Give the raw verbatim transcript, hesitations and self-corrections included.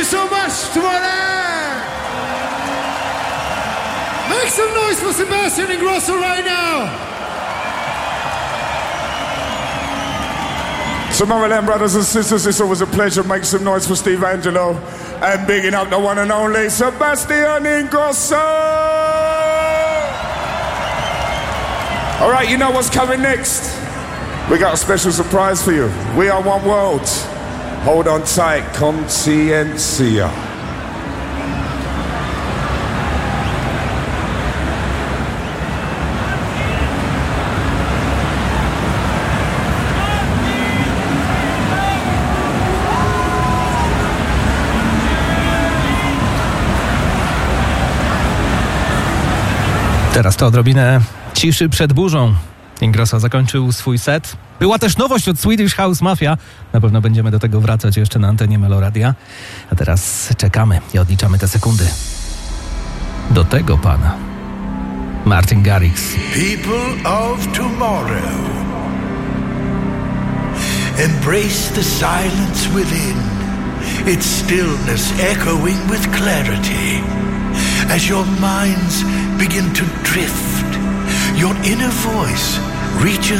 so much to our land. Make some noise for Sebastian Ingrosso right now. So Maryland brothers and sisters, it's always a pleasure. Make some noise for Steve Angelo and bigging up the one and only Sebastian Ingrosso. All right, you know what's coming next. We got a special surprise for you. We are one world. Hold on tight, Conciencia. Teraz to odrobinę ciszy przed burzą. Ingrosso zakończył swój set. Była też nowość od Swedish House Mafia. Na pewno będziemy do tego wracać jeszcze na antenie Meloradia. A teraz czekamy i odliczamy te sekundy. Do tego pana. Martin Garrix. People of tomorrow, embrace the silence within, its stillness echoing with clarity. As your minds begin to drift, your inner voice reaches